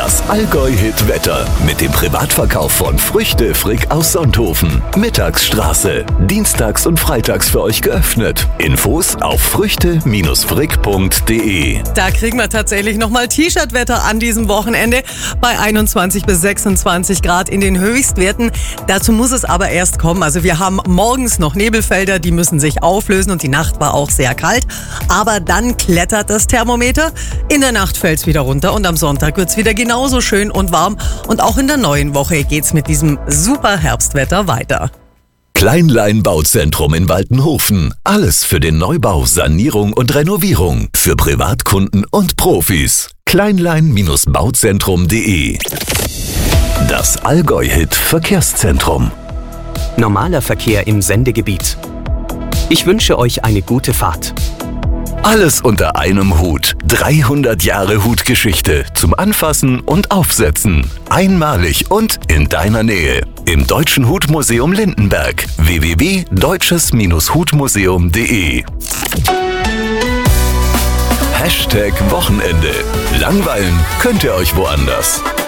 Das Allgäu-Hit-Wetter mit dem Privatverkauf von Früchte Frick aus Sonthofen. Mittagsstraße. Dienstags und freitags für euch geöffnet. Infos auf früchte-frick.de. Da kriegen wir tatsächlich nochmal T-Shirt-Wetter an diesem Wochenende bei 21 bis 26 Grad in den Höchstwerten. Dazu muss es aber erst kommen. Also wir haben morgens noch Nebelfelder, die müssen sich auflösen und die Nacht war auch sehr kalt. Aber dann klettert das Thermometer. In der Nacht fällt es wieder runter und am Sonntag wird es wieder genauso schön und warm. Und auch in der neuen Woche geht es mit diesem super Herbstwetter weiter. Kleinlein Bauzentrum in Waltenhofen. Alles für den Neubau, Sanierung und Renovierung. Für Privatkunden und Profis. Kleinlein-bauzentrum.de. Das Allgäu-Hit Verkehrszentrum. Normaler Verkehr im Sendegebiet. Ich wünsche euch eine gute Fahrt. Alles unter einem Hut. 300 Jahre Hutgeschichte. Zum Anfassen und Aufsetzen. Einmalig und in deiner Nähe. Im Deutschen Hutmuseum Lindenberg. www.deutsches-hutmuseum.de. #Wochenende. Langweilen könnt ihr euch woanders.